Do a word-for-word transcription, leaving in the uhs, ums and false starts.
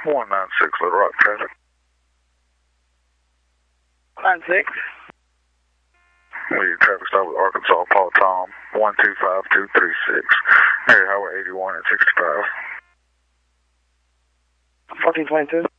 one nine six Little Rock traffic. nine six. Lead traffic stop with Arkansas, Paul Tom, one two five two three six. Area Highway eighty-one at sixty-five. fourteen twenty-two.